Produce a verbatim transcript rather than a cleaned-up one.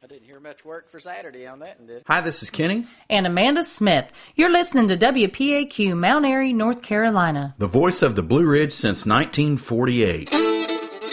didn't hear much work for Saturday on that, and did. Hi, this is Kenny. And Amanda Smith. You're listening to W P A Q, Mount Airy, North Carolina. The voice of the Blue Ridge since nineteen forty-eight.